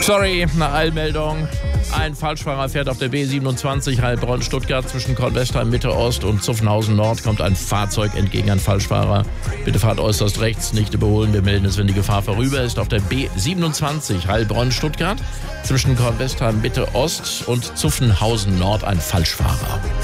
Sorry, eine Eilmeldung. Ein Falschfahrer fährt auf der B27 Heilbronn-Stuttgart zwischen Kornwestheim Mitte-Ost und Zuffenhausen Nord. Kommt ein Fahrzeug entgegen, ein Falschfahrer. Bitte fahrt äußerst rechts, nicht überholen. Wir melden es, wenn die Gefahr vorüber ist. Auf der B27 Heilbronn-Stuttgart zwischen Kornwestheim Mitte-Ost und Zuffenhausen Nord ein Falschfahrer.